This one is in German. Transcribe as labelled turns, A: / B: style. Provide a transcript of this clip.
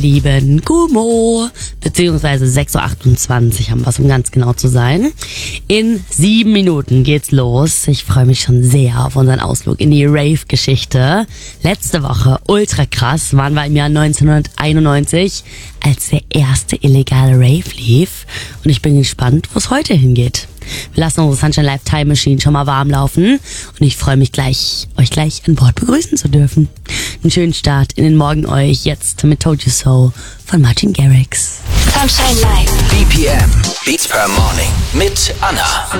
A: Lieben Gumo, beziehungsweise 6.28 Uhr haben wir, um ganz genau zu sein. In 7 Minuten geht's los. Ich freue mich schon sehr auf unseren Ausflug in die Rave-Geschichte. Letzte Woche, ultra krass, waren wir im Jahr 1991, als der erste illegale Rave lief. Und ich bin gespannt, wo es heute hingeht. Wir lassen unsere Sunshine Live Time Machine schon mal warm laufen und ich freue mich euch gleich an Bord begrüßen zu dürfen. Einen schönen Start in den Morgen euch jetzt mit Told You So von Martin Garrix.
B: Sunshine Live.
C: BPM, Beats per Morning mit Anna.